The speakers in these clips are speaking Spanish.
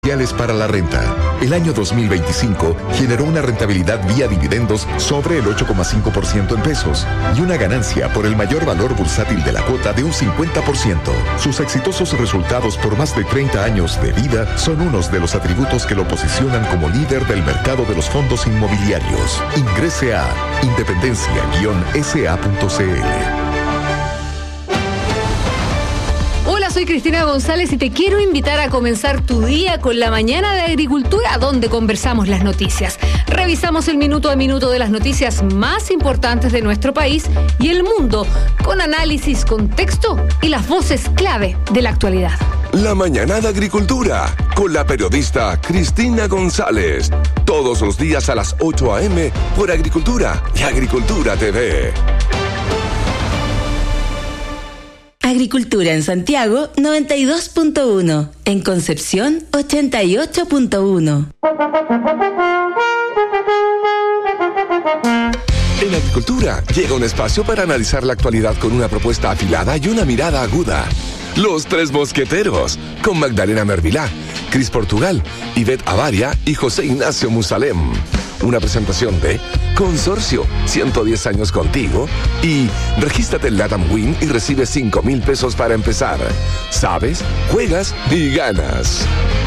para la renta. El año 2025 generó una rentabilidad vía dividendos sobre el 8,5% en pesos y una ganancia por el mayor valor bursátil de la cuota de un 50%. Sus exitosos resultados por más de 30 años de vida son unos de los atributos que lo posicionan como líder del mercado de los fondos inmobiliarios. Ingrese a independencia-sa.cl. Soy Cristina González y te quiero invitar a comenzar tu día con la mañana de agricultura, donde conversamos las noticias. Revisamos el minuto a minuto de las noticias más importantes de nuestro país y el mundo, con análisis, contexto y las voces clave de la actualidad. La mañana de agricultura, con la periodista Cristina González. Todos los días a las 8 a.m. por Agricultura y Agricultura TV. Agricultura en Santiago 92.1, en Concepción 88.1. En Agricultura llega un espacio para analizar la actualidad con una propuesta afilada y una mirada aguda. Los Tres Mosqueteros, con Magdalena Mervilá, Cris Portugal, Ivette Avaria y José Ignacio Musalem. Una presentación de Consorcio, 110 años contigo, y regístrate en LATAM Win y recibe 5,000 pesos para empezar. Sabes, juegas y ganas.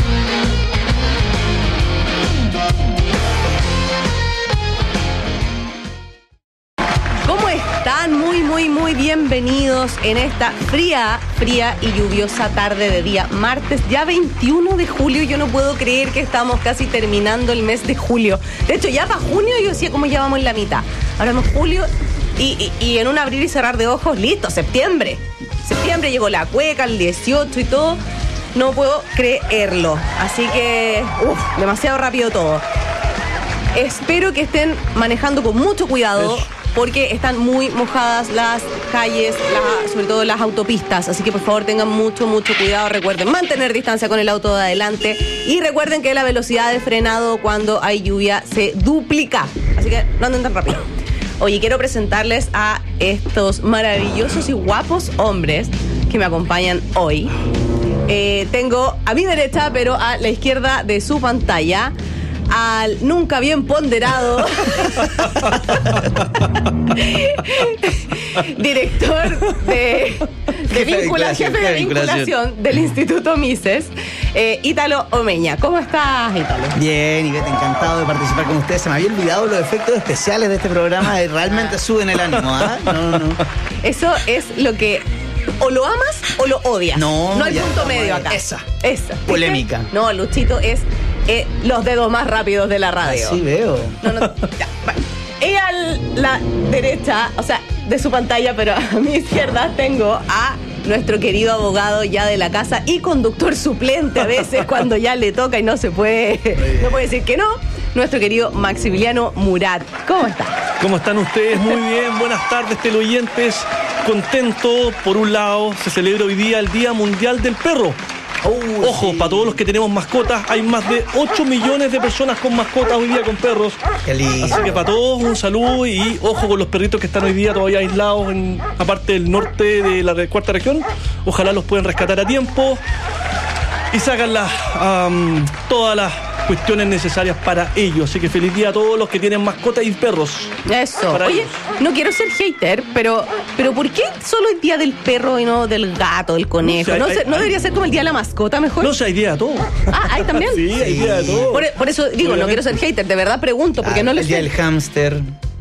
¿Cómo están? Muy bienvenidos en esta fría y lluviosa tarde de día martes, ya 21 de julio. Yo no puedo creer que estamos casi terminando el mes de julio. De hecho, ya para junio yo decía como ya vamos en la mitad. Ahora vamos julio y en un abrir y cerrar de ojos, listo, septiembre. Septiembre llegó la cueca, el 18 y todo. No puedo creerlo. Así que, demasiado rápido todo. Espero que estén manejando con mucho cuidado, porque están muy mojadas las calles, sobre todo las autopistas. Así que por favor tengan mucho cuidado. Recuerden mantener distancia con el auto de adelante. Y recuerden que la velocidad de frenado cuando hay lluvia se duplica. Así que no anden tan rápido. Oye, quiero presentarles a estos maravillosos y guapos hombres que me acompañan hoy. Tengo a mi derecha, pero a la izquierda de su pantalla, al nunca bien ponderado director de vinculación, jefe de vinculación del Instituto Mises, Ítalo Omeña. ¿Cómo estás, Ítalo? Bien, Ivette, encantado de participar con ustedes. Se me había olvidado los efectos especiales de este programa y realmente suben el ánimo, ¿ah? No. Eso es lo que o lo amas o lo odias. No hay punto medio acá. Esa. Polémica. No, Luchito es los dedos más rápidos de la radio. Sí, veo. No, ya, bueno. Y a la derecha, o sea, de su pantalla, pero a mi izquierda tengo a nuestro querido abogado ya de la casa y conductor suplente a veces cuando ya le toca y no puede decir que no, nuestro querido Maximiliano Murat. ¿Cómo está? ¿Cómo están ustedes? Muy bien, buenas tardes, teleoyentes. Contento, por un lado, se celebra hoy día el Día Mundial del Perro. Ojo, sí. Para todos los que tenemos mascotas, hay más de 8 millones de personas con mascotas hoy día con perros. Qué lindo. Así que para todos un saludo y ojo con los perritos que están hoy día todavía aislados en la parte del norte de la cuarta región. Ojalá los puedan rescatar a tiempo y sacan todas las cuestiones necesarias para ellos. Así que feliz día a todos los que tienen mascotas y perros. Eso. Oye, ellos. No quiero ser hater, pero ¿por qué solo el día del perro y no del gato, del conejo? ¿No debería ser como el día de la mascota mejor? No sé, hay día de todo. ¿Hay también? Sí, hay día de todo. Por eso digo, no quiero ser hater, de verdad pregunto, porque no les sé. El día del hámster.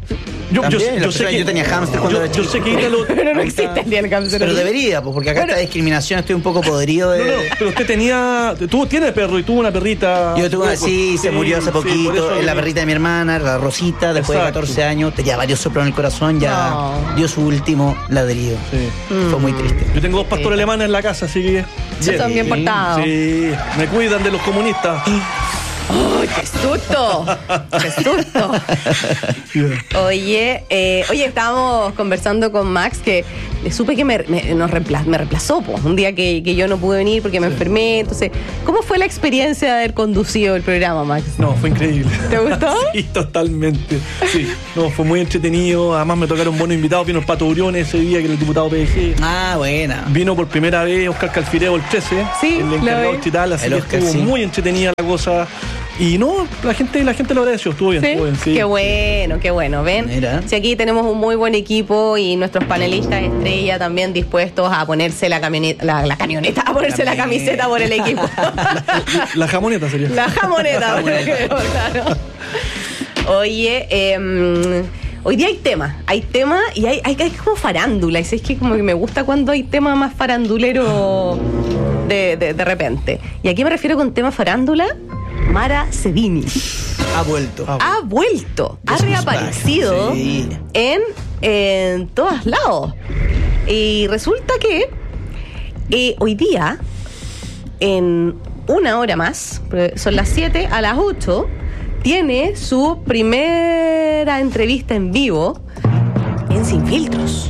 Yo sé que yo tenía hámster cuando era chico. Yo sé que Ítalo... Pero no existe el día del hámster. Pero debería, pues, porque acá esta discriminación estoy un poco podrido de... No, pero usted tú tienes perro y tuvo una perrita... Yo tuve una, sí, se murió hace poquito. Es la perrita de mi hermana, la Rosita, después de 14 años, tenía varios soplos en el corazón, ya dio su último ladrillo. Sí. Fue muy triste. Yo tengo 2 pastores alemanes en la casa, así que... Son bien portados. Sí, me cuidan de los comunistas. ¡Ay, qué susto! ¡Qué susto! Oye, estábamos conversando con Max que supe que me reemplazó, po, un día que yo no pude venir porque me enfermé. Entonces, ¿cómo fue la experiencia de haber conducido el programa, Max? No, fue increíble. ¿Te gustó? Sí, totalmente. Sí, no, fue muy entretenido. Además me tocaron buenos invitados. Vino el Pato Uriones ese día, que era el diputado PDG. Ah, buena. Vino por primera vez Oscar Calfireo, el 13, sí, el encargado digital, así que Oscar, estuvo muy entretenida la cosa. Y no, la gente lo agradeció, estuvo bien, ¿Sí? estuvo bien. Sí. Qué bueno, ¿ven? Mira. Si aquí tenemos un muy buen equipo y nuestros panelistas estrella también dispuestos a ponerse la camioneta, a ponerse la camiseta por el equipo. La jamoneta sería. La jamoneta, por el equipo, claro. Oye, hoy día hay tema y hay como farándula. Y es que como que me gusta cuando hay tema más farandulero de repente. Y aquí me refiero con tema farándula. Mara Sedini Ha vuelto. ha reaparecido Sí. en todos lados. Y resulta que hoy día, en una hora más, son las 7, a las 8, tiene su primera entrevista en vivo en Sin Filtros.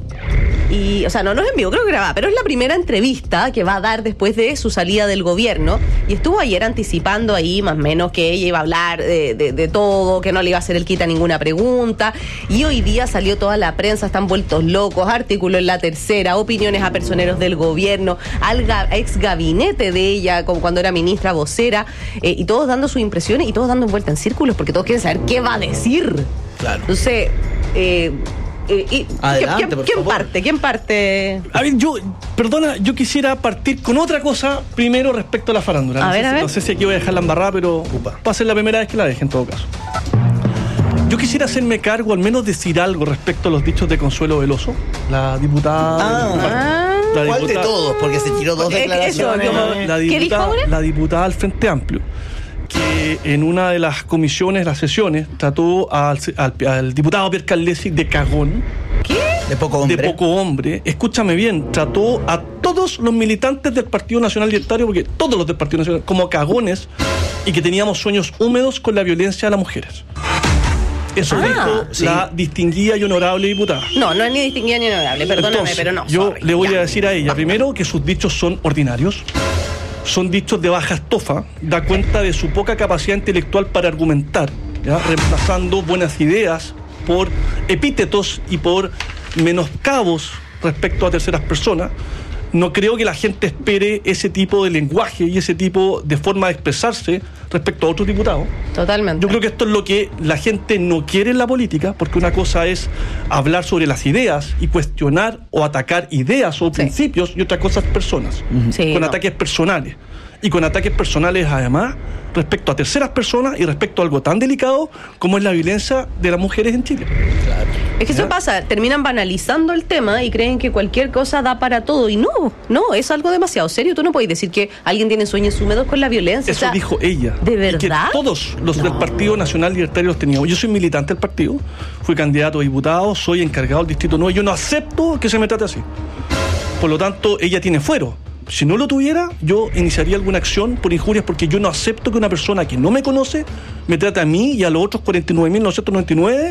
Y, o sea, no es en vivo, creo que grabada, pero es la primera entrevista que va a dar después de su salida del gobierno. Y estuvo ayer anticipando ahí, más o menos, que ella iba a hablar de todo, que no le iba a hacer el quita ninguna pregunta. Y hoy día salió toda la prensa, están vueltos locos, artículos en La Tercera, opiniones a personeros del gobierno, al ex gabinete de ella, como cuando era ministra vocera, y todos dando sus impresiones y todos dando vuelta en círculos, porque todos quieren saber qué va a decir. Claro. Entonces, Adelante, por ¿quién favor. ¿Quién parte? A ver, yo quisiera partir con otra cosa primero respecto a la farándula. No sé si aquí voy a dejar la embarrada, pero va a ser la primera vez que la deje en todo caso. Yo quisiera hacerme cargo, al menos decir algo respecto a los dichos de Consuelo Veloso, la diputada. ¿Cuál de todos? Porque se tiró dos declaraciones. ¿Qué dijo ahora? La diputada del Frente Amplio, que en una de las comisiones, las sesiones, trató al diputado Pierre Carlesi de cagón. ¿Qué? De poco hombre. De poco hombre. Escúchame bien, trató a todos los militantes del Partido Nacional Libertario, porque todos los del Partido Nacional, como cagones, y que teníamos sueños húmedos con la violencia a las mujeres. Eso dijo la distinguida y honorable diputada. No es ni distinguida ni honorable, perdóname, Entonces, pero no. Yo le voy a decir a ella, primero, que sus dichos son ordinarios. Son dichos de baja estofa, da cuenta de su poca capacidad intelectual para argumentar, ¿ya? Reemplazando buenas ideas por epítetos y por menoscabos respecto a terceras personas. No creo que la gente espere ese tipo de lenguaje y ese tipo de forma de expresarse respecto a otros diputados. Totalmente. Yo creo que esto es lo que la gente no quiere en la política, porque una cosa es hablar sobre las ideas y cuestionar o atacar ideas o principios, y otra cosa es personas, con ataques personales. Y con ataques personales, además, respecto a terceras personas y respecto a algo tan delicado como es la violencia de las mujeres en Chile. Claro. Es que eso pasa, terminan banalizando el tema y creen que cualquier cosa da para todo. Y no, es algo demasiado serio. Tú no puedes decir que alguien tiene sueños húmedos con la violencia. Eso dijo ella. ¿De verdad? Y que todos los del Partido Nacional Libertario los teníamos. Yo soy militante del partido, fui candidato a diputado, soy encargado del Distrito 9. Yo no acepto que se me trate así. Por lo tanto, ella tiene fuero. Si no lo tuviera, yo iniciaría alguna acción por injurias, porque yo no acepto que una persona que no me conoce me trate a mí y a los otros 49.999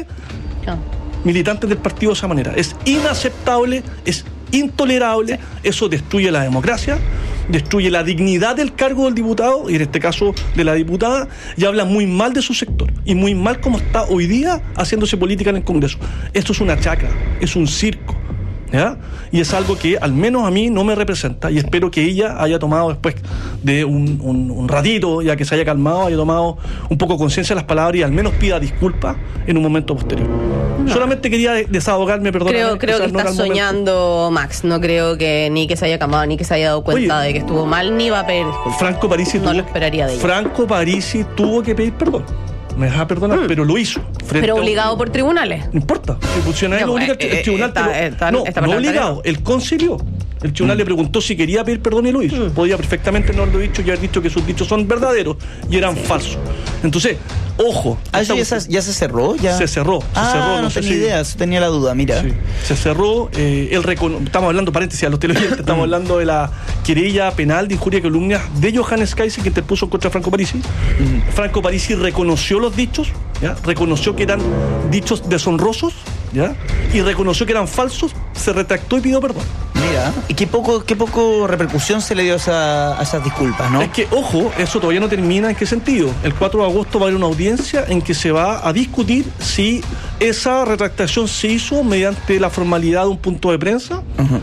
militantes del partido de esa manera. Es inaceptable, es intolerable, eso destruye la democracia, destruye la dignidad del cargo del diputado, y en este caso de la diputada, y habla muy mal de su sector, y muy mal como está hoy día haciéndose política en el Congreso. Esto es una chacra, es un circo, ¿ya? Y es algo que al menos a mí no me representa, y espero que ella haya tomado, después de un ratito, ya que se haya calmado, haya tomado un poco conciencia de las palabras y al menos pida disculpas en un momento posterior. Solamente quería desahogarme, perdón. Creo que estás soñando, Max. No creo que ni que se haya calmado, ni que se haya dado cuenta de que estuvo mal, ni va a pedir disculpas. Franco Parisi no lo esperaría de ella. Franco Parisi tuvo que pedir perdón. Me deja perdonar, pero lo hizo. Pero obligado por tribunales. No importa. Si el funcionario lo obliga, el tribunal no obligado. Él concilió. El tribunal le preguntó si quería pedir perdón y lo hizo. Podía perfectamente no haberlo dicho y haber dicho que sus dichos son verdaderos y eran falsos. Entonces, ojo. ¿Ya se cerró? Se cerró. No tenía idea, tenía la duda, mira. Sí, se cerró. Estamos hablando, paréntesis, a los televidentes, estamos hablando de la querella penal de injuria y calumnia de Johannes Kaiser, que interpuso contra Franco Parisi. Franco Parisi reconoció los dichos, ¿ya? Reconoció que eran dichos deshonrosos, ¿ya? Y reconoció que eran falsos, se retractó y pidió perdón. Mira, y qué poco repercusión se le dio a esas disculpas, ¿no? Es que, ojo, eso todavía no termina. ¿En qué sentido? El 4 de agosto va a haber una audiencia en que se va a discutir si esa retractación se hizo mediante la formalidad de un punto de prensa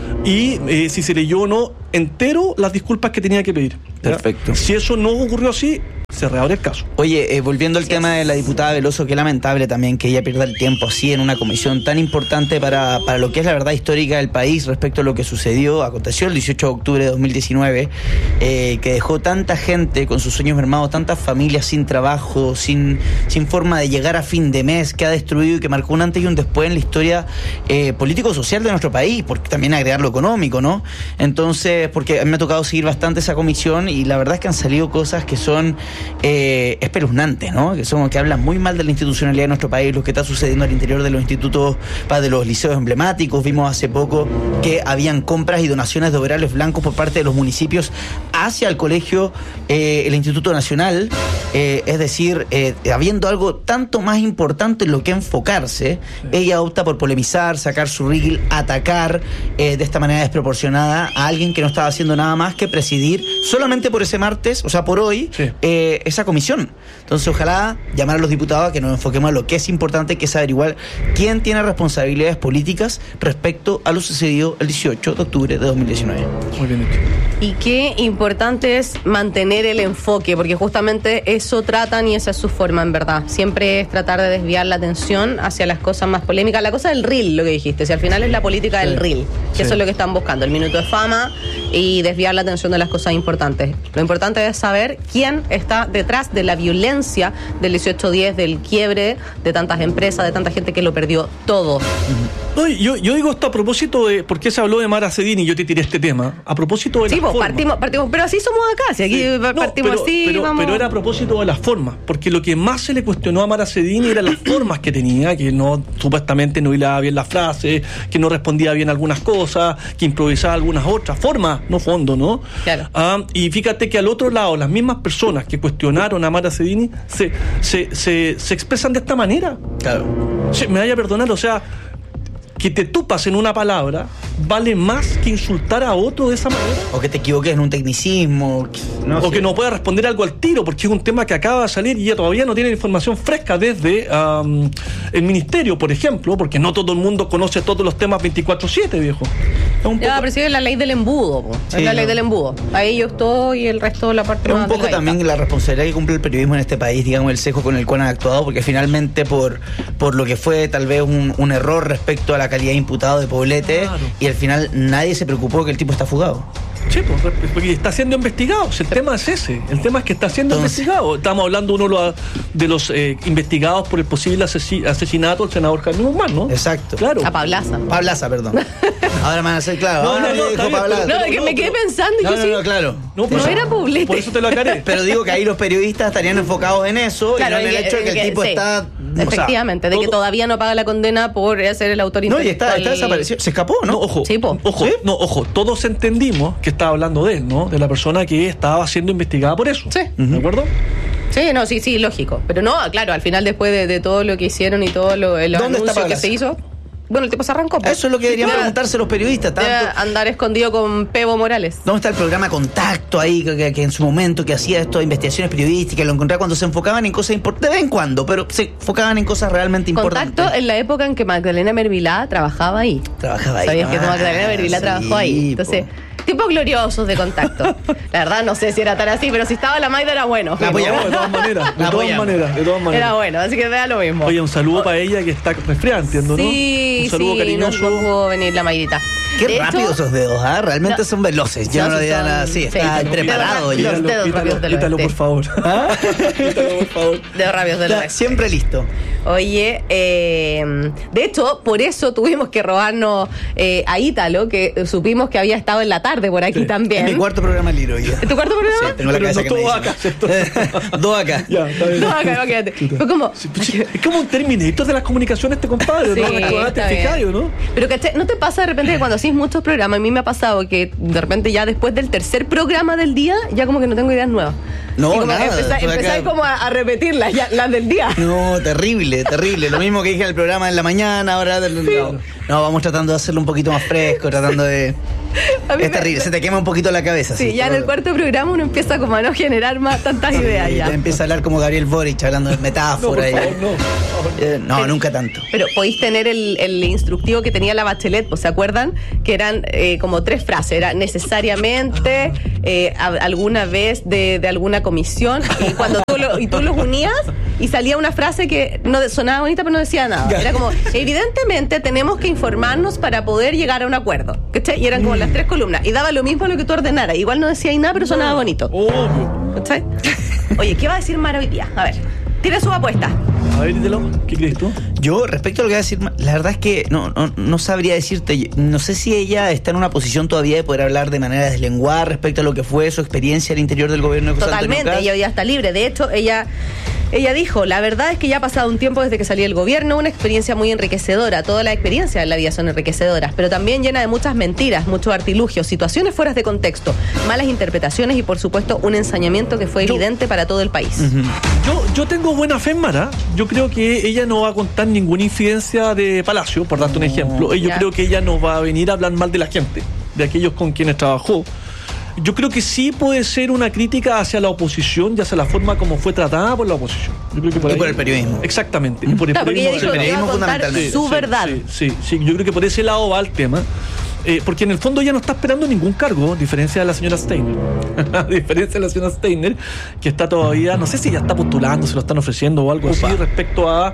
y si se leyó o no entero las disculpas que tenía que pedir. ¿Ya? Perfecto. Si eso no ocurrió así, se reabre el caso. Oye, volviendo al tema de la diputada Veloso, qué lamentable también que ella pierda el tiempo así en una comisión tan importante para lo que es la verdad histórica del país respecto a lo que aconteció el 18 de octubre de 2019, que dejó tanta gente con sus sueños mermados, tantas familias sin trabajo, sin forma de llegar a fin de mes, que ha destruido y que marcó un antes y un después en la historia político-social de nuestro país, porque también agregar lo económico, ¿no? Entonces, porque a mí me ha tocado seguir bastante esa comisión y la verdad es que han salido cosas que son espeluznantes, ¿no? Que hablan muy mal de la institucionalidad de nuestro país, lo que está sucediendo al interior de los institutos, de los liceos emblemáticos. Vimos hace poco que habían compras y donaciones de overales blancos por parte de los municipios hacia el colegio, el Instituto Nacional, es decir, habiendo algo tanto más importante en lo que enfocarse, ella opta por polemizar, sacar su reel, atacar de esta manera desproporcionada a alguien que no estaba haciendo nada más que presidir solamente por ese martes, o sea, por hoy, esa comisión. Entonces, ojalá llamar a los diputados a que nos enfoquemos en lo que es importante, que es averiguar quién tiene responsabilidades políticas respecto a lo sucedido el 18 de octubre de 2019. Muy bien dicho. Y qué importante es mantener el enfoque, porque justamente eso tratan y esa es su forma, en verdad. Siempre es tratar de desviar la atención hacia las cosas más polémicas. La cosa del reel, lo que dijiste, si al final es la política del reel, que eso es lo que están buscando, el minuto de fama y desviar la atención de las cosas importantes. Lo importante es saber quién está detrás de la violencia del 18-10, del quiebre de tantas empresas, de tanta gente que lo perdió todo. No, yo digo esto a propósito de por qué se habló de Mara Cedini y yo te tiré este tema. A propósito de la forma. Partimos, pero así somos acá, si aquí partimos así, vamos. Pero era a propósito de las formas, porque lo que más se le cuestionó a Mara Cedini eran las formas que tenía, que no, supuestamente no hilaba bien las frases, que no respondía bien algunas cosas, que improvisaba algunas otras formas, no fondo, ¿no? Claro. Y fíjate que al otro lado, las mismas personas que cuestionaron a Mara Cedini se expresan de esta manera. Claro. Me vaya a perdonar, o sea, que te tupas en una palabra vale más que insultar a otro de esa manera. O que te equivoques en un tecnicismo. O que no puedas responder algo al tiro, porque es un tema que acaba de salir y ya todavía no tiene información fresca desde el ministerio, por ejemplo, porque no todo el mundo conoce todos los temas 24/7, viejo. Pero sí es la ley del embudo, sí, es la ley del embudo. Ahí yo estoy y el resto de la parte más. Es un poco también la responsabilidad que cumple el periodismo en este país, digamos, el sesgo con el cual han actuado, porque finalmente por lo que fue tal vez un error respecto a la calidad de imputado de Poblete, claro, y al final nadie se preocupó que el tipo está fugado. Sí, porque está siendo investigado. El tema es ese. El tema es que está siendo investigado. Estamos hablando uno de los investigados por el posible asesinato del senador Jaime Guzmán, ¿no? Exacto. Claro. A Pablaza, perdón. Ahora me van a hacer claro. No, que me quedé pensando y yo claro. No era Poblete. Por eso te lo aclaré. Pero digo que ahí los periodistas estarían enfocados en eso, claro, y no en el hecho de que el tipo está... Efectivamente, de que todavía no paga la condena por ser el autor intelectual. No, y está desaparecido. Se escapó, ¿no? Ojo. Sí, Ojo. Todos entendimos que estaba hablando de él, ¿no? De la persona que estaba siendo investigada por eso. Sí. ¿De acuerdo? Sí, lógico. Pero no, claro, al final después de todo lo que hicieron y todo el anuncio que se hizo... Bueno, el tipo se arrancó. Eso es lo que deberían preguntarse los periodistas. Andar escondido con Pevo Morales. ¿Dónde está el programa Contacto ahí, que en su momento que hacía esto de investigaciones periodísticas, lo encontraba cuando se enfocaban en cosas importantes, de vez en cuando, pero se enfocaban en cosas realmente importantes? Contacto en la época en que Magdalena Mervilá trabajaba ahí. ¿Sabías que Magdalena Mervilá trabajó ahí? Entonces... Tipos gloriosos de Contacto. La verdad no sé si era tan así, pero si estaba la Magda era bueno. La apoyamos de todas maneras. De todas maneras. Era bueno, así que vea lo mismo. Oye, un saludo para ella que está resfriada, entiendo, ¿no? Sí, un saludo cariñoso. No pudo venir la Mayrita. Qué rápido esos dedos, ¿ah? Realmente son veloces. Yo no diría nada así. Está preparado. Los dedos rápidos del Quítalo, por favor. Quítalo, por favor. Dedos rápidos del oeste. Siempre listo. Oye, de hecho, por eso tuvimos que robarnos a Ítalo, que supimos que había estado en la tarde por aquí también. Es mi cuarto programa al hilo. ¿Es tu cuarto programa? Sí, tengo la cabeza que me dice. Dos acá. Ya, está bien. Dos acá, imagínate. Fue como... Es como un Terminator de las comunicaciones este compadre, sí, ¿no? ¿no? Pero ¿cachai? ¿No te pasa de repente que cuando haces muchos programas, a mí me ha pasado que de repente ya después del tercer programa del día, ya como que no tengo ideas nuevas? No, y como nada. Empezáis como a repetirlas, las del día. No, terrible. Lo mismo que dije en el programa en la mañana, ahora... No, vamos tratando de hacerlo un poquito más fresco, tratando de... Es terrible, se te quema un poquito la cabeza. Sí, ya en el cuarto programa uno empieza como a no generar más tantas ideas ya. Empieza a hablar como Gabriel Boric, hablando de metáforas. No, nunca tanto. Pero podéis tener el instructivo que tenía la Bachelet, ¿se acuerdan? Que eran como 3 frases. Era necesariamente, alguna vez de alguna comisión, y cuando tú los unías y salía una frase que no sonaba bonita pero no decía nada. Era como, evidentemente tenemos que informarnos para poder llegar a un acuerdo. ¿Cachai? Y eran como las 3 columnas. Y daba lo mismo lo que tú ordenaras. Igual no decía ahí nada, pero sonaba bonito. ¿Cachai? Oye, ¿qué va a decir Mara hoy día? A ver, tira su apuesta. A ver, Itelo, ¿qué crees tú? Yo, respecto a lo que va a decir, la verdad es que no sabría decirte. No sé si ella está en una posición todavía de poder hablar de manera deslenguada respecto a lo que fue su experiencia al interior del gobierno de José Antonio Cast. Totalmente, ella hoy ya está libre. De hecho, ella dijo, la verdad es que ya ha pasado un tiempo desde que salí del gobierno, una experiencia muy enriquecedora. Todas las experiencias en la vida son enriquecedoras, pero también llena de muchas mentiras, muchos artilugios, situaciones fuera de contexto, malas interpretaciones y, por supuesto, un ensañamiento que fue evidente para todo el país. Yo tengo buena fe en Mara. Yo creo que ella no va a contar ninguna incidencia de Palacio, por darte un ejemplo. Yo creo que ella no va a venir a hablar mal de la gente, de aquellos con quienes trabajó. Yo creo que sí puede ser una crítica hacia la oposición y hacia la forma como fue tratada por la oposición. Yo creo que por el periodismo. Exactamente. Y por el periodismo fundamentalmente. Su verdad. Sí. Yo creo que por ese lado va el tema. Porque en el fondo ella no está esperando ningún cargo, a diferencia de la señora Steiner. A diferencia de la señora Steiner, que está todavía, no sé si ya está postulando, se lo están ofreciendo o algo así, respecto a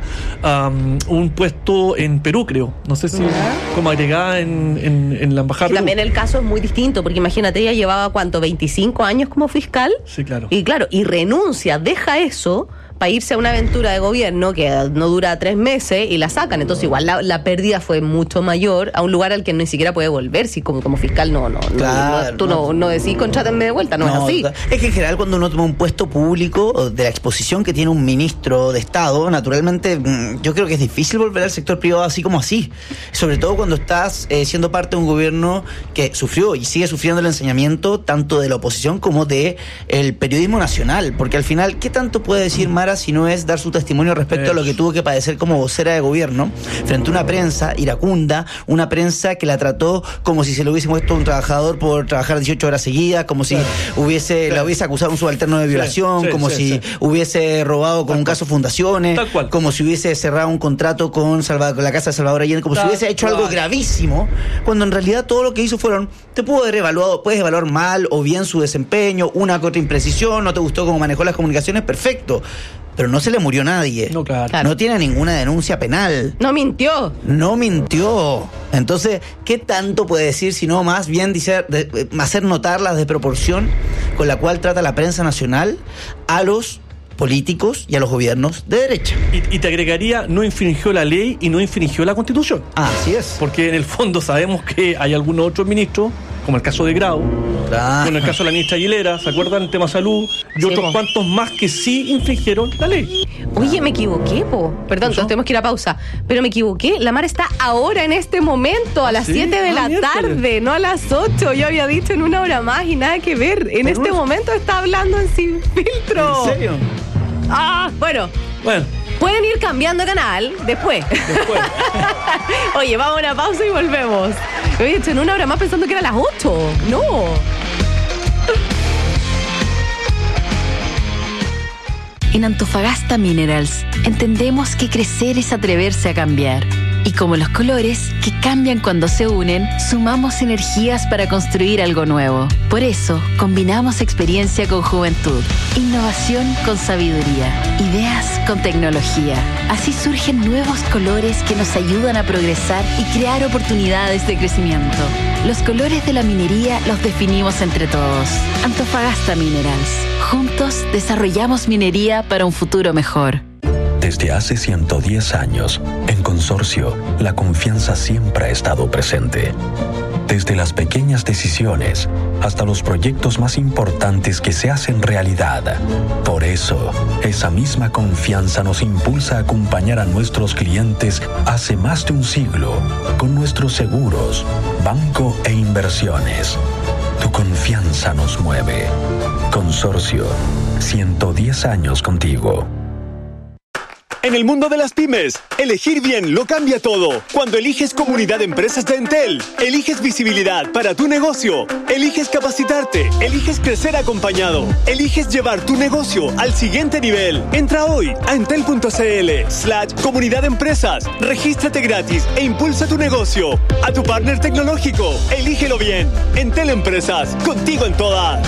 un puesto en Perú, creo. No sé si como agregada en la embajada. Y también el caso es muy distinto, porque imagínate, ella llevaba, ¿cuánto? 25 años como fiscal. Sí, claro. Y renuncia, deja eso para irse a una aventura de gobierno que no dura 3 meses y la sacan. Entonces igual la pérdida fue mucho mayor a un lugar al que ni siquiera puede volver. Si como fiscal tú no decís contrátenme de vuelta, no es así. Es que en general cuando uno toma un puesto público, de la exposición que tiene un ministro de Estado, naturalmente yo creo que es difícil volver al sector privado así como así. Sobre todo cuando estás siendo parte de un gobierno que sufrió y sigue sufriendo el ensañamiento tanto de la oposición como de el periodismo nacional. Porque al final, ¿qué tanto puede decir Mara si no es dar su testimonio respecto a lo que tuvo que padecer como vocera de gobierno frente a una prensa iracunda, una prensa que la trató como si se le hubiese muerto un trabajador por trabajar 18 horas seguidas, como si la hubiese acusado un subalterno de violación, si hubiese robado con un caso Fundaciones, como si hubiese cerrado un contrato con la casa de Salvador Allende, como si hubiese hecho algo gravísimo, cuando en realidad todo lo que hizo puedes evaluar mal o bien su desempeño, una que otra imprecisión, no te gustó cómo manejó las comunicaciones, perfecto. Pero no se le murió nadie. No, claro. No tiene ninguna denuncia penal. No mintió. Entonces, ¿qué tanto puede decir sino más bien hacer notar la desproporción con la cual trata la prensa nacional a los políticos y a los gobiernos de derecha? Y te agregaría, no infringió la ley y no infringió la Constitución. Así es. Porque en el fondo sabemos que hay algunos otros ministros, como el caso de Grau, con el caso de la ministra Aguilera, ¿se acuerdan? El tema salud, y otros cuantos más que sí infringieron la ley. Oye, me equivoqué, Perdón, tenemos que ir a pausa. Pero me equivoqué. La Mara está ahora, en este momento, a las 7 de la tarde, no a las 8. Yo había dicho en 1 hora más y nada que ver. En este momento está hablando en Sin Filtro. ¿En serio? Bueno. Pueden ir cambiando de canal después. Oye, vamos a una pausa y volvemos. Me había dicho en 1 hora más pensando que era las 8. No. En Antofagasta Minerals entendemos que crecer es atreverse a cambiar. Y como los colores, que cambian cuando se unen, sumamos energías para construir algo nuevo. Por eso, combinamos experiencia con juventud, innovación con sabiduría, ideas con tecnología. Así surgen nuevos colores que nos ayudan a progresar y crear oportunidades de crecimiento. Los colores de la minería los definimos entre todos. Antofagasta Minerals. Juntos desarrollamos minería para un futuro mejor. Desde hace 110 años, en Consorcio, la confianza siempre ha estado presente. Desde las pequeñas decisiones hasta los proyectos más importantes que se hacen realidad. Por eso, esa misma confianza nos impulsa a acompañar a nuestros clientes hace más de un siglo con nuestros seguros, banco e inversiones. Tu confianza nos mueve. Consorcio, 110 años contigo. En el mundo de las pymes, elegir bien lo cambia todo. Cuando eliges Comunidad de Empresas de Entel, eliges visibilidad para tu negocio, eliges capacitarte, eliges crecer acompañado, eliges llevar tu negocio al siguiente nivel. Entra hoy a entel.cl/comunidad de empresas, regístrate gratis e impulsa tu negocio. A tu partner tecnológico, elígelo bien. Entel Empresas, contigo en todas.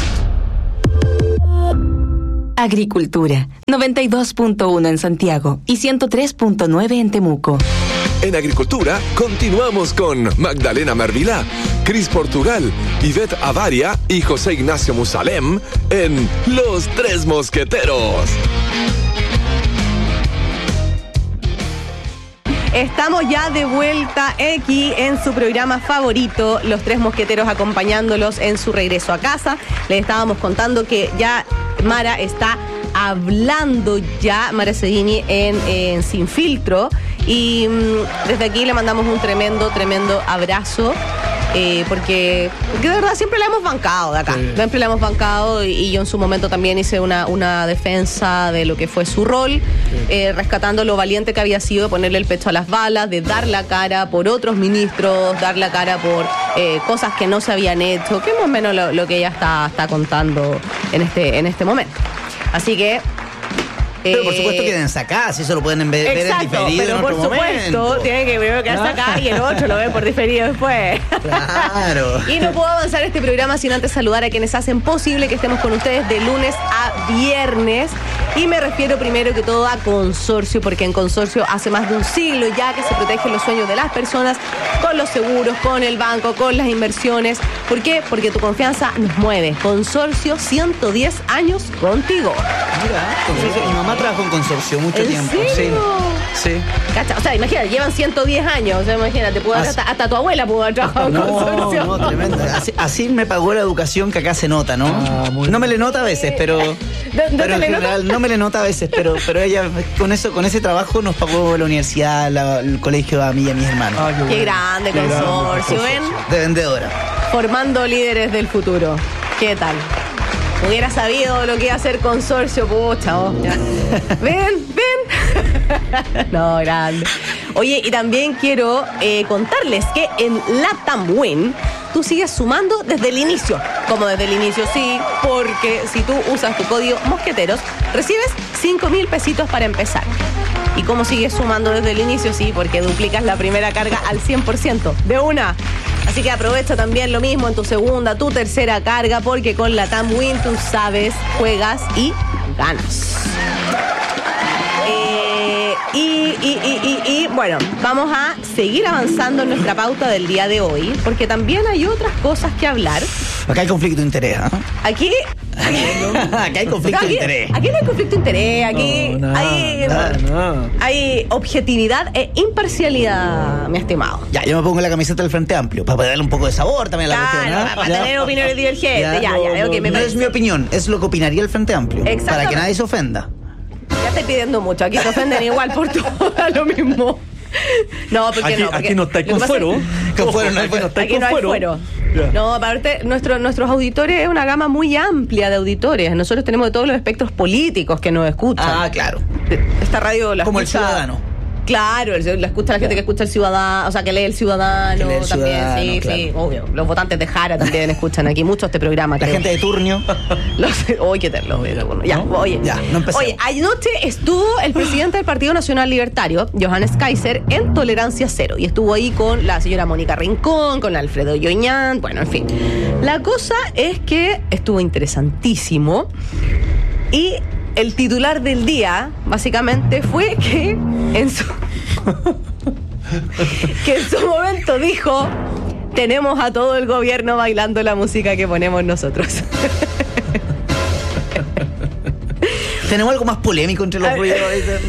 Agricultura, 92.1 en Santiago y 103.9 en Temuco. En Agricultura, continuamos con Magdalena Mervilá, Cris Portugal, Ivette Avaria y José Ignacio Musalem en Los Tres Mosqueteros. Estamos ya de vuelta aquí en su programa favorito, Los Tres Mosqueteros, acompañándolos en su regreso a casa. Les estábamos contando que ya Mara está hablando Mara Sedini en Sin Filtro. Y desde aquí le mandamos un tremendo abrazo. Porque de verdad siempre la hemos bancado de acá. Siempre la hemos bancado y yo en su momento también hice una defensa de lo que fue su rol, rescatando lo valiente que había sido de ponerle el pecho a las balas, de dar la cara por otros ministros, dar la cara por cosas que no se habían hecho, que es más o menos lo que ella está contando en este momento. Así que... Pero por supuesto quédense acá, si eso lo pueden ver en diferido pero en otro por supuesto, tienen que primero quedarse acá y el otro lo ven por diferido después. Claro. Y no puedo avanzar este programa sin antes saludar a quienes hacen posible que estemos con ustedes de lunes a viernes. Y me refiero primero que todo a Consorcio, porque en Consorcio hace más de un siglo ya que se protegen los sueños de las personas con los seguros, con el banco, con las inversiones. ¿Por qué? Porque tu confianza nos mueve. Consorcio, 110 años contigo. Mira, Consorcio, mi mamá trabajó en Consorcio mucho tiempo. Sí. Cacha, o sea, imagínate, llevan 110 años. O sea, imagínate, hasta tu abuela pudo haber trabajado en Consorcio. No, tremendo. Así me pagó la educación que acá se nota, ¿no? No me le nota a veces, pero en general no me le nota a veces, pero ella con ese trabajo nos pagó la universidad, el colegio a mí y a mis hermanos. Qué grande Consorcio, ¿ven? De vendedora. Formando líderes del futuro. ¿Qué tal? Hubiera sabido lo que iba a hacer Consorcio, pucha, Ven. No, grande. Oye, y también quiero contarles que en Latam Win tú sigues sumando desde el inicio. Como desde el inicio, sí, porque si tú usas tu código Mosqueteros, recibes 5.000 pesitos para empezar. ¿Y cómo sigues sumando desde el inicio? Sí, porque duplicas la primera carga al 100%, de una. Así que aprovecha también lo mismo en tu segunda, tu tercera carga, porque con Latam Win tú sabes, juegas y ganas. Y bueno, vamos a seguir avanzando en nuestra pauta del día de hoy, porque también hay otras cosas que hablar. Acá hay conflicto de interés, ¿eh? Aquí hay conflicto de interés. Aquí no hay conflicto de interés, aquí hay objetividad e imparcialidad, mi estimado. Ya, yo me pongo la camiseta del Frente Amplio, para darle un poco de sabor también a la cuestión, ¿no? Para tener opiniones divergentes. No es mi opinión, es lo que opinaría el Frente Amplio. Para que nadie se ofenda. Ya estoy pidiendo mucho, aquí se ofenden igual por todo, lo mismo. No, porque aquí no estáis con fuero. Aquí no hay fuero. No, aparte, nuestros auditores es una gama muy amplia de auditores. Nosotros tenemos de todos los espectros políticos que nos escuchan. Ah, claro. Esta radio la como escucha, el ciudadano. Claro, la escucha la gente que escucha el Ciudadano, o sea, que lee el Ciudadano también, sí, obvio. Los votantes de Jara también escuchan aquí mucho este programa. La gente de Turnio. Oye, qué terlo. Ya, no empecemos. Oye, anoche estuvo el presidente del Partido Nacional Libertario, Johannes Kaiser, en Tolerancia Cero. Y estuvo ahí con la señora Mónica Rincón, con Alfredo Yoñán, bueno, en fin. La cosa es que estuvo interesantísimo. Y el titular del día, básicamente, fue que en su momento dijo: tenemos a todo el gobierno bailando la música que ponemos nosotros. ¿Tenemos algo más polémico entre los ruidos?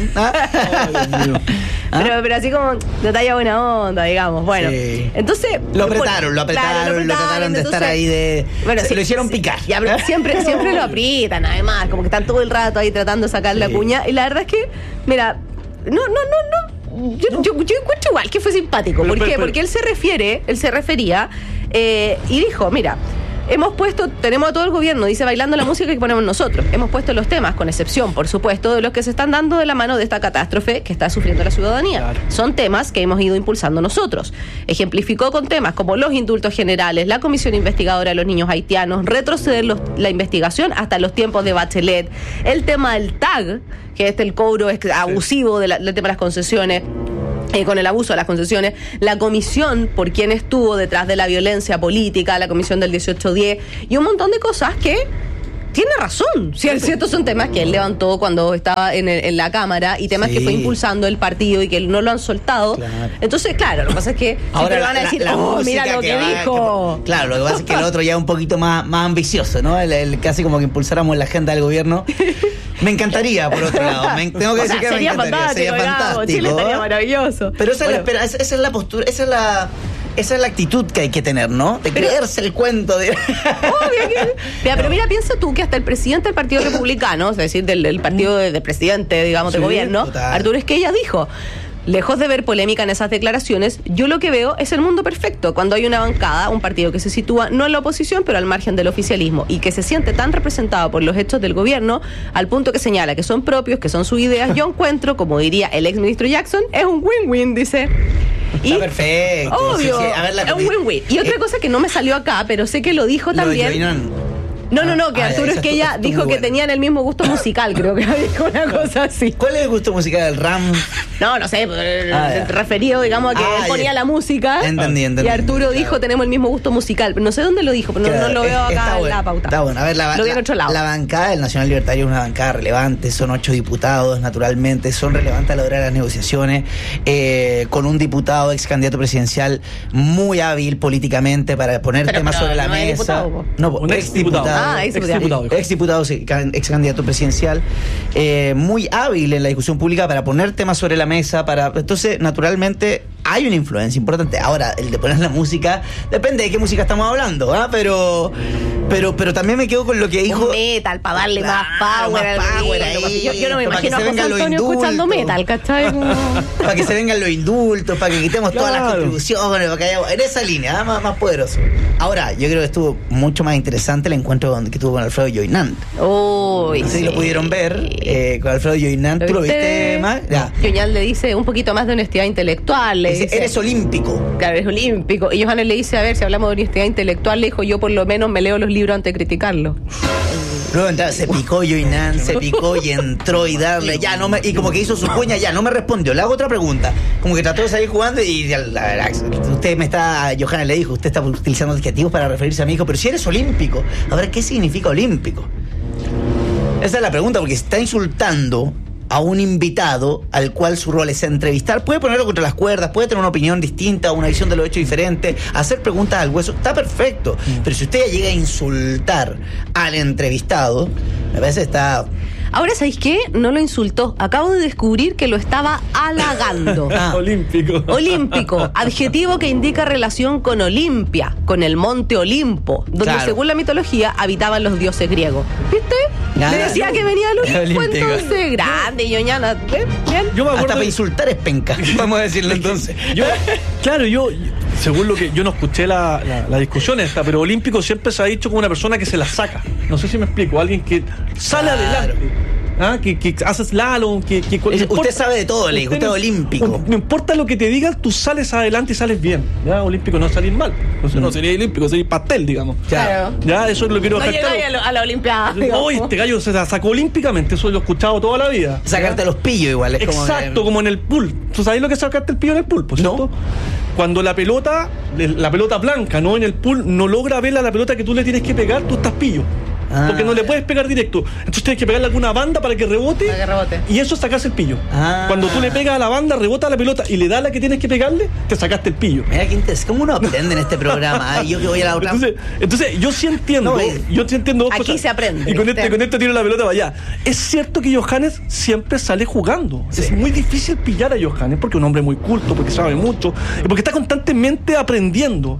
Pero así como de talla buena onda, digamos. Bueno, sí. Entonces lo apretaron de estar ahí de... Bueno, lo hicieron picar. Ya, siempre lo aprietan, además. Como que están todo el rato ahí tratando de sacar la cuña. Y la verdad es que, mira, no. Yo encuentro igual que fue simpático. ¿Por qué? Porque él se refería y dijo, mira, tenemos a todo el gobierno, dice, bailando la música que ponemos nosotros. Hemos puesto los temas, con excepción, por supuesto, de los que se están dando de la mano de esta catástrofe que está sufriendo la ciudadanía. Claro. Son temas que hemos ido impulsando nosotros. Ejemplificó con temas como los indultos generales, la comisión investigadora de los niños haitianos, retroceder la investigación hasta los tiempos de Bachelet, el tema del TAG, que es el cobro abusivo del tema de las concesiones, con el abuso de las concesiones, la comisión por quien estuvo detrás de la violencia política, la comisión del 1810 y un montón de cosas que tiene razón. Ciertos son temas que él levantó cuando estaba en la Cámara y temas que fue impulsando el partido y que no lo han soltado. Claro. Entonces, claro, lo que pasa es que ahora van a decir, mira lo que dijo. Claro, lo que pasa es que el otro ya es un poquito más ambicioso, ¿no? El casi como que impulsáramos la agenda del gobierno. Me encantaría, por otro lado. Tengo que decir que sería me encantaría. Sería fantástico. Chile estaría maravilloso. Pero esa es la postura, esa es la actitud que hay que tener, ¿no? De creerse el cuento de... pero mira, piensa tú que hasta el presidente del Partido Republicano, es decir, del partido del presidente, digamos, de gobierno, total. Arturo Esquella dijo... Lejos de ver polémica en esas declaraciones, yo lo que veo es el mundo perfecto, cuando hay una bancada, un partido que se sitúa no en la oposición, pero al margen del oficialismo, y que se siente tan representado por los hechos del gobierno, al punto que señala que son propios, que son sus ideas. Yo encuentro, como diría el ex ministro Jackson, es un win-win, dice. Está perfecto. Obvio, sí. A ver, es un win-win. Y otra cosa que no me salió acá, pero sé que lo dijo también... No, que Arturo Esquella dijo que tenían el mismo gusto musical, creo que dijo una cosa así. ¿Cuál es el gusto musical del RAM? No sé, referido, digamos, a que él ponía la música. Entendí. Y Arturo dijo, tenemos el mismo gusto musical. No sé dónde lo dijo, pero no lo veo acá en la pauta. Está bueno. A ver, lo vi en otro lado. La bancada del Nacional Libertario es una bancada relevante, son 8 diputados, naturalmente, son relevantes a la hora de las negociaciones, con un diputado ex candidato presidencial muy hábil políticamente para poner temas sobre la mesa. Un ex diputado. Ex diputado, sí, ex candidato presidencial, muy hábil en la discusión pública para poner temas sobre la mesa, entonces naturalmente hay una influencia importante. Ahora, el de poner la música, depende de qué música estamos hablando, ¿ah? Pero también me quedo con lo que dijo. Un metal, para darle más power ahí. Yo no me imagino a José Antonio escuchando metal, ¿cachai? Para que se vengan los indultos, para que quitemos todas las contribuciones, para que haya, en esa línea, más poderoso. Ahora, yo creo que estuvo mucho más interesante el encuentro que tuvo con Alfredo Joinant. No sé si lo pudieron ver, con Alfredo Joinant. ¿Tú lo viste, Mag? Joinant le dice un poquito más de honestidad intelectual. Dice, eres olímpico. Claro, eres olímpico. Y Johannes le dice, a ver, si hablamos de honestidad intelectual, le dijo, yo por lo menos me leo los libros antes de criticarlos. Luego se picó Joinant, se picó y entró y darle, y como que hizo su cuña, no me respondió. Le hago otra pregunta. Como que trató de salir jugando y Johannes le dijo, usted está utilizando adjetivos para referirse a mi hijo, pero si eres olímpico, a ver, ¿qué significa olímpico? Esa es la pregunta, porque está insultando a un invitado al cual su rol es entrevistar. Puede ponerlo contra las cuerdas, puede tener una opinión distinta, una visión de lo hecho diferente, hacer preguntas al hueso, está perfecto. Pero si usted ya llega a insultar al entrevistado, a veces está... Ahora, ¿sabéis qué? No lo insultó. Acabo de descubrir que lo estaba halagando. Olímpico. Adjetivo que indica relación con Olimpia, con el monte Olimpo, donde según la mitología habitaban los dioses griegos. ¿Viste? Le decía que venía el Olimpo, entonces grande, ñoñana. Bien. Yo me acuerdo hasta para insultar es penca. Vamos a decirlo entonces. Yo según lo que yo no escuché la discusión esta, pero olímpico siempre se ha dicho como una persona que se la saca. No sé si me explico. Alguien que sale adelante. Que hace slalom, usted sabe de todo, le digo, usted es olímpico. No importa lo que te digan, tú sales adelante y sales bien. ¿Ya? Olímpico no salir mal. Entonces no sería olímpico, sería pastel, digamos. Claro. Ya, eso es lo que quiero dejar claro. A la olimpiada. Hoy este gallo se la sacó olímpicamente, eso lo he escuchado toda la vida. Sacarte los pillos igual. Exacto, como en el pool. ¿Tú sabes lo que es sacarte el pillo en el pool? ¿Cierto? Cuando la pelota blanca, ¿no? En el pool no logra ver a la pelota que tú le tienes que pegar, tú estás pillo. Porque no le puedes pegar directo. Entonces tienes que pegarle alguna banda para que rebote. Y eso es sacarse el pillo. Cuando tú le pegas a la banda, rebota la pelota y le da la que tienes que pegarle, te sacaste el pillo. Mira, ¿cómo uno aprende en este programa? Yo que voy a la otra. Entonces yo sí entiendo. Yo sí entiendo dos aquí cosas. Se aprende. Y con esto tiro la pelota para allá. Es cierto que Johannes siempre sale jugando. Sí. Es muy difícil pillar a Johannes porque es un hombre muy culto, porque sabe mucho, y porque está constantemente aprendiendo.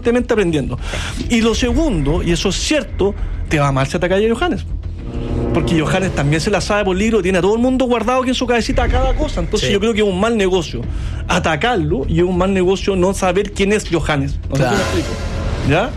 Y lo segundo, y eso es cierto, te va mal si atacas a Johannes. Porque Johannes también se la sabe por libro, tiene a todo el mundo guardado aquí en su cabecita a cada cosa. Entonces yo creo que es un mal negocio atacarlo y es un mal negocio no saber quién es Johannes. No sé si me explico. ¿Ya?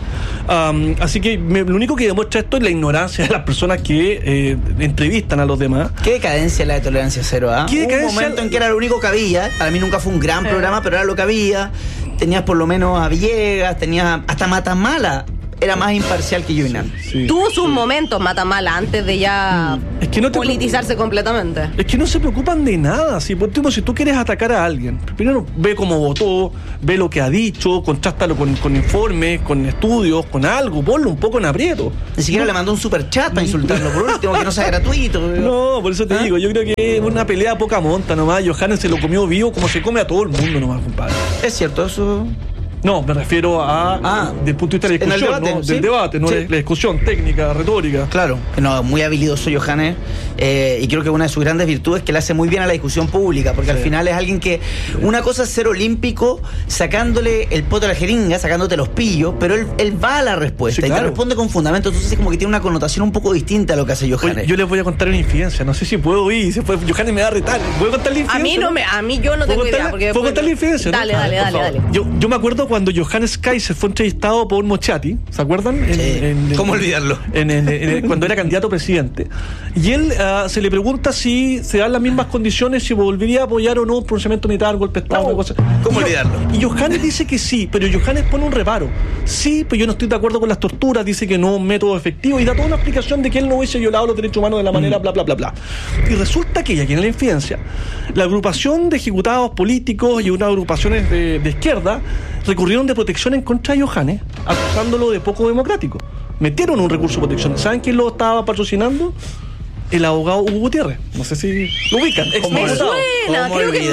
Así que lo único que demuestra esto es la ignorancia de las personas que entrevistan a los demás. ¿Qué decadencia la de Tolerancia Cero? Hubo un momento en que era lo único que había. Para mí nunca fue un gran programa, pero era lo que había. Tenías por lo menos a Villegas, tenías hasta Matamala. Era más imparcial que Yuinam. Sí. Tuvo sus momentos Matamala antes de ya politizarse completamente. Es que no se preocupan de nada. Si tú quieres atacar a alguien, primero ve cómo votó, ve lo que ha dicho, contrástalo con informes, con estudios, con algo, ponlo un poco en aprieto. Ni siquiera le mandó un superchat para insultarlo por último, que no sea gratuito. No, por eso te digo, yo creo que es una pelea poca monta nomás. Johannes se lo comió vivo como se come a todo el mundo nomás, compadre. Es cierto, eso... No, me refiero a desde el punto de vista de la discusión, debate, ¿no? ¿sí? Del debate, no la discusión técnica, retórica. Claro, no, muy habilidoso Johannes, y creo que una de sus grandes virtudes es que le hace muy bien a la discusión pública, porque al final es alguien que, una cosa es ser olímpico sacándole el poto a la jeringa, sacándote los pillos, pero él va a la respuesta, y te responde con fundamento, entonces es como que tiene una connotación un poco distinta a lo que hace Johannes. Oye, yo les voy a contar una infidencia, no sé si puedo ir, Johannes me va a retar. ¿Puedo contar la infidencia? A mí yo no tengo idea. ¿Puedo contar la infidencia? Dale. Yo me acuerdo cuando Johannes Kaiser fue entrevistado por Mochati, ¿se acuerdan? ¿Cómo olvidarlo? Cuando era candidato a presidente. Y él se le pregunta si se dan las mismas condiciones, si volvería a apoyar o no un pronunciamiento militar, golpe de Estado, cosa. ¿Cómo olvidarlo? Y Johannes dice que sí, pero Johannes pone un reparo. Sí, pero yo no estoy de acuerdo con las torturas, dice que no es un método efectivo y da toda una explicación de que él no hubiese violado los derechos humanos de la manera bla, bla, bla, bla. Y resulta que, y aquí en la infidencia, la agrupación de ejecutados políticos y unas agrupaciones de izquierda recurrieron de protección en contra de Johannes, acusándolo de poco democrático. Metieron un recurso de protección. ¿Saben quién lo estaba patrocinando? El abogado Hugo Gutiérrez. No sé si lo ubican. Me suena, creo que me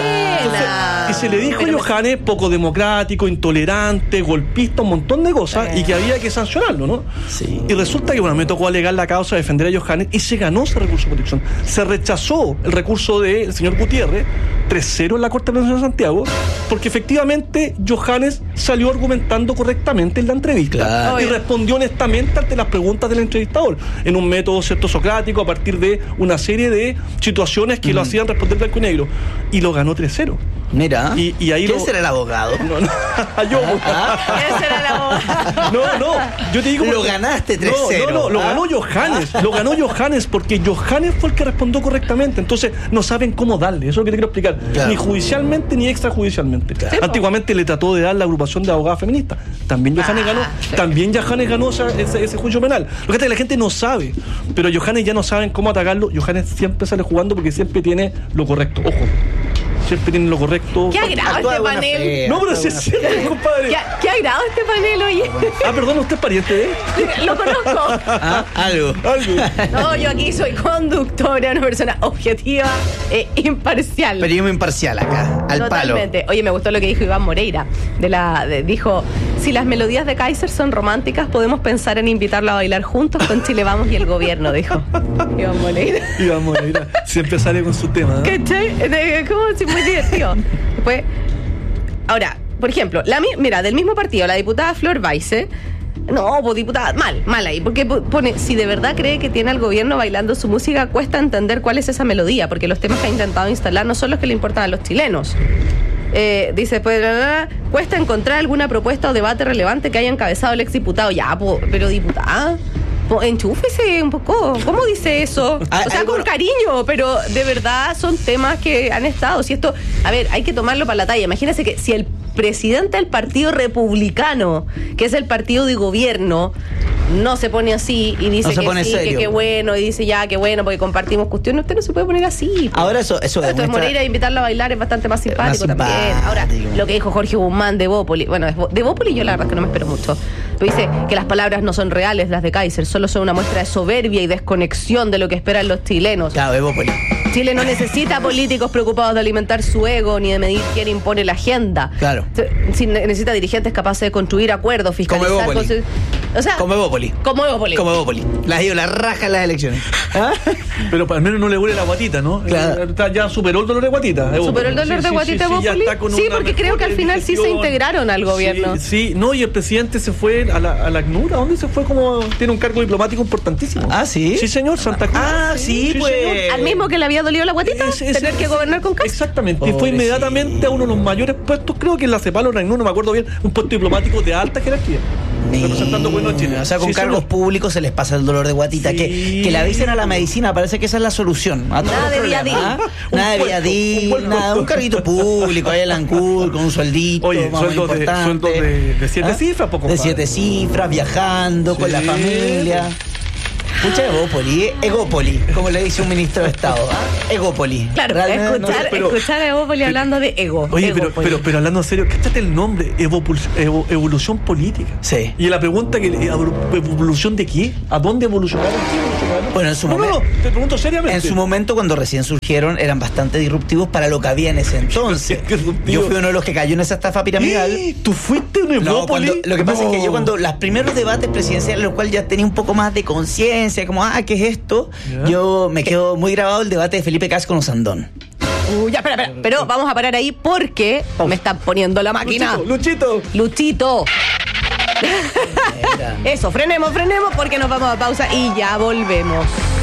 suena. Y se le dijo a Johannes poco democrático, intolerante, golpista, un montón de cosas, y que había que sancionarlo, ¿no? Sí. Y resulta que, me tocó alegar la causa, defender a Johannes, y se ganó ese recurso de protección. Se rechazó el recurso del señor Gutiérrez, 3-0 en la Corte Nacional de Santiago, porque efectivamente Johannes salió argumentando correctamente en la entrevista y respondió honestamente ante las preguntas del entrevistador, en un método socrático, a partir de una serie de situaciones que lo hacían responder blanco y negro, y lo ganó 3-0. Mira, y ahí ¿quién será el abogado? Yo. ¿Quién será el abogado? No, yo te digo... Lo ganaste 3-0. No, lo ganó Johannes. Lo ganó Johannes porque Johannes fue el que respondió correctamente. Entonces no saben cómo darle. Eso es lo que te quiero explicar. Claro. Ni judicialmente ni extrajudicialmente. Claro. Antiguamente le trató de dar la agrupación de abogadas feministas. También Johannes ganó. Sí. También Johannes ganó ese juicio penal. Lo que la gente no sabe. Pero Johannes ya no saben cómo atacarlo. Johannes siempre sale jugando porque siempre tiene lo correcto. Ojo. Siempre tienen lo correcto. ¿Qué agrado este panel? No, pero sí es cierto, compadre. ¿Qué agrado este panel, oye? Perdón, ¿usted es pariente de él? Lo conozco. Algo. No, yo aquí soy conductora, una persona objetiva e imparcial. Pero yo me imparcial acá, al Totalmente. palo. Oye, me gustó lo que dijo Iván Moreira. Dijo, si las melodías de Kaiser son románticas, podemos pensar en invitarlo a bailar juntos con Chile Vamos y el gobierno, dijo Iván Moreira. Siempre sale con su tema. ¿Qué? ¿Cómo? Sí, muy divertido. Después, ahora, por ejemplo, mira, del mismo partido, la diputada Flor Weisse. No, pues diputada, mal ahí, porque pone, si de verdad cree que tiene al gobierno bailando su música, cuesta entender cuál es esa melodía, porque los temas que ha intentado instalar no son los que le importan a los chilenos. Dice, pues, cuesta encontrar alguna propuesta o debate relevante que haya encabezado el exdiputado. Ya, pero diputada, enchúfese un poco. ¿Cómo dice eso? O sea, con cariño, pero de verdad son temas que han estado. Si esto, a ver, hay que tomarlo para la talla. Imagínense que si el presidente del Partido Republicano, que es el partido de gobierno, no se pone así y dice que sí, que qué bueno, y dice ya, qué bueno, porque compartimos cuestiones, usted no se puede poner así. Ahora eso entonces Moreira, invitarlo a bailar es bastante más simpático también. Ahora, lo que dijo Jorge Guzmán de Bópoli, bueno, de Bópoli yo la verdad es que no me espero mucho, pero dice que las palabras no son reales, las de Kaiser, solo son una muestra de soberbia y desconexión de lo que esperan los chilenos. Claro, de Bópoli. Chile no necesita políticos preocupados de alimentar su ego ni de medir quién impone la agenda. Claro. Necesita dirigentes capaces de construir acuerdos, fiscalizar. Como Evópoli. La raja en las elecciones. Pero al menos no le huele la guatita, ¿no? Claro. Ya superó el dolor de guatita. ¿Superó el dolor de guatita Evópoli? Sí, porque creo que al final sí se integraron al gobierno. Sí, no, y el presidente se fue a la ACNUR. ¿A dónde se fue? Como tiene un cargo diplomático importantísimo. Ah, ¿sí? Sí, señor, Santa Cruz. Sí, pues. Señor. Al mismo que le había dolido la guatita, tener que gobernar con Kaiser. Exactamente. Y fue inmediatamente a uno de los mayores puestos, creo que en la CEPAL o en ACNUR, no me acuerdo bien, un puesto diplomático de alta jerarquía. representando Bueno Chile. O sea, con Sí, cargos señor. públicos se les pasa el dolor de guatita. Sí. Que le avisen a la medicina, parece que esa es la solución. A todos Nada los de problemas, Viadil. ¿ah? Nada de Viadil, nada, un carguito público, ahí en Lancur, con un sueldito. Oye, más sueldo importante. de 7 cifras, poco. De 7 cifras, viajando con la familia. Mucha egópoli, como le dice un ministro de Estado. ¿Ah? Egópoli. Claro, Realmente, escuchar a Evópoli hablando de ego. Oye, Egópoli. pero hablando en serio, cáchate el nombre, evolución política. Sí. Y la pregunta que ¿evolución de qué? ¿A dónde evolucionaron? Bueno, en su No, momento. te pregunto seriamente. En su momento, cuando recién surgieron, eran bastante disruptivos para lo que había en ese entonces. Qué disruptivo. Yo fui uno de los que cayó en esa estafa piramidal. ¿Tú fuiste un No, Evópoli? lo que pasa es que yo cuando los primeros debates presidenciales, los cuales ya tenía un poco más de conciencia, como, ¿qué es esto? Ya. Yo me quedo muy grabado el debate de Felipe Cas con Osandón. Ya, espera. Pero vamos a parar ahí porque me están poniendo la máquina. Luchito. Eso, frenemos porque nos vamos a pausa y ya volvemos.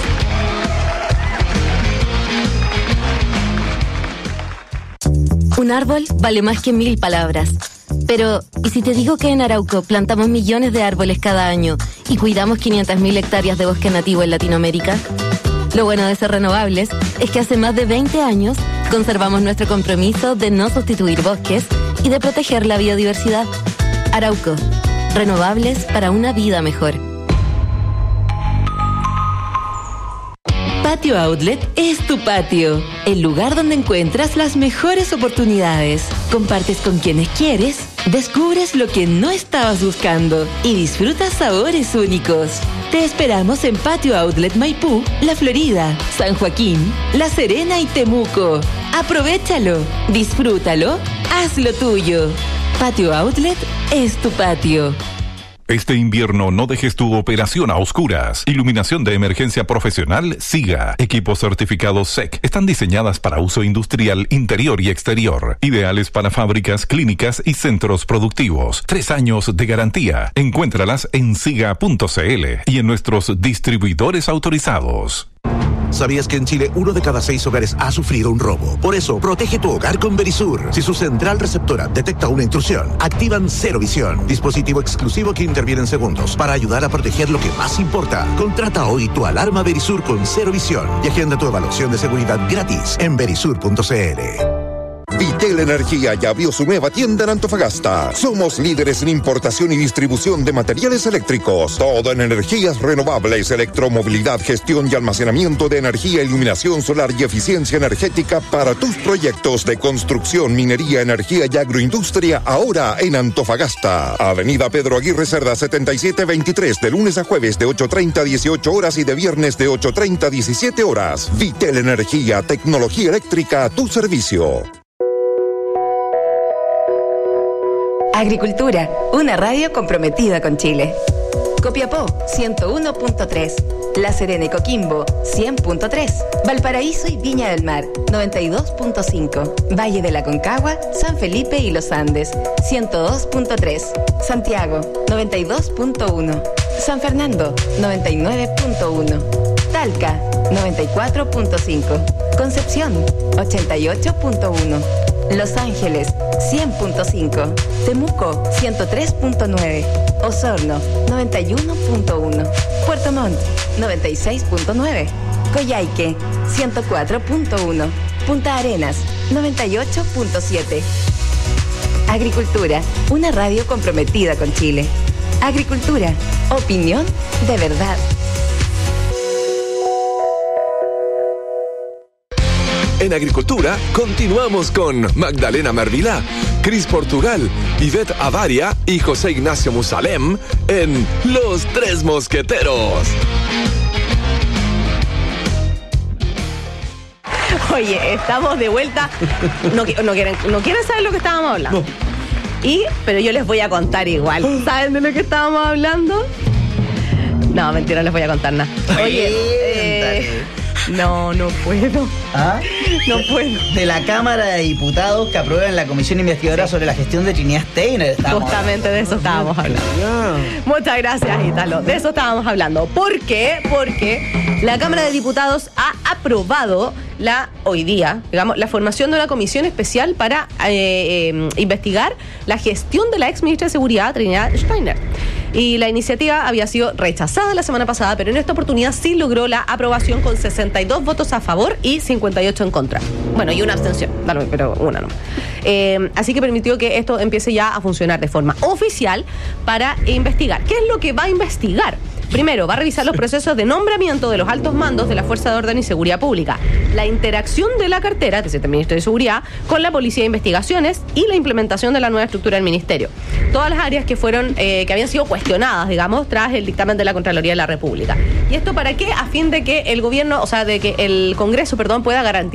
Un árbol vale más que 1000 palabras. Pero, ¿y si te digo que en Arauco plantamos millones de árboles cada año y cuidamos 500.000 hectáreas de bosque nativo en Latinoamérica? Lo bueno de ser renovables es que hace más de 20 años conservamos nuestro compromiso de no sustituir bosques y de proteger la biodiversidad. Arauco, renovables para una vida mejor. Patio Outlet es tu patio, el lugar donde encuentras las mejores oportunidades. Compartes con quienes quieres, descubres lo que no estabas buscando y disfrutas sabores únicos. Te esperamos en Patio Outlet Maipú, La Florida, San Joaquín, La Serena y Temuco. Aprovechalo, disfrútalo, hazlo tuyo. Patio Outlet es tu patio. Este invierno no dejes tu operación a oscuras. Iluminación de emergencia profesional SIGA. Equipos certificados SEC. Están diseñadas para uso industrial interior y exterior. Ideales para fábricas, clínicas y centros productivos. 3 años de garantía. Encuéntralas en siga.cl y en nuestros distribuidores autorizados. ¿Sabías que en Chile 1 de cada 6 hogares ha sufrido un robo? Por eso, protege tu hogar con Verisur. Si su central receptora detecta una intrusión, activan Cero Visión, dispositivo exclusivo que interviene en segundos para ayudar a proteger lo que más importa. Contrata hoy tu alarma Verisur con Cero Visión y agenda tu evaluación de seguridad gratis en verisur.cl. Vitel Energía ya abrió su nueva tienda en Antofagasta. Somos líderes en importación y distribución de materiales eléctricos. Todo en energías renovables, electromovilidad, gestión y almacenamiento de energía, iluminación solar y eficiencia energética para tus proyectos de construcción, minería, energía y agroindustria. Ahora en Antofagasta. Avenida Pedro Aguirre Cerda 7723, de lunes a jueves de 8:30 a 18 horas y de viernes de 8:30 a 17 horas. Vitel Energía, tecnología eléctrica a tu servicio. Agricultura, una radio comprometida con Chile. Copiapó, 101.3. La Serena y Coquimbo, 100.3. Valparaíso y Viña del Mar, 92.5. Valle de la Concagua, San Felipe y Los Andes, 102.3. Santiago, 92.1. San Fernando, 99.1. Talca, 94.5. Concepción, 88.1. Los Ángeles, 100.5. Temuco, 103.9. Osorno, 91.1. Puerto Montt, 96.9. Coyhaique, 104.1. Punta Arenas, 98.7. Agricultura, una radio comprometida con Chile. Agricultura, opinión de verdad. En Agricultura, continuamos con Magdalena Mervilá, Cris Portugal, Ivette Avaria y José Ignacio Musalem en Los Tres Mosqueteros. Oye, estamos de vuelta. No quieren saber lo que estábamos hablando. Pero yo les voy a contar igual. ¿Saben de lo que estábamos hablando? No, mentira, no les voy a contar nada. Oye, no puedo. ¿Ah? No puedo. De la Cámara de Diputados que aprueban la comisión investigadora sobre la gestión de Trinidad Steiner. Justamente de eso estábamos hablando. Muchas gracias, Ítalo. De eso estábamos hablando. ¿Por qué? Porque la Cámara de Diputados ha aprobado hoy día, digamos, la formación de una comisión especial para investigar la gestión de la ex ministra de Seguridad, Trinidad Steiner. Y la iniciativa había sido rechazada la semana pasada, pero en esta oportunidad sí logró la aprobación con 62 votos a favor y 58 en contra. Bueno, y una abstención, pero una nomás. Así que permitió que esto empiece ya a funcionar de forma oficial para investigar. ¿Qué es lo que va a investigar? Primero, va a revisar los procesos de nombramiento de los altos mandos de la Fuerza de Orden y Seguridad Pública, la interacción de la cartera, que es el Ministerio de Seguridad, con la Policía de Investigaciones y la implementación de la nueva estructura del Ministerio. Todas las áreas que fueron, que habían sido cuestionadas, digamos, tras el dictamen de la Contraloría de la República. ¿Y esto para qué? A fin de que el gobierno, o sea, de que el Congreso, pueda garantizar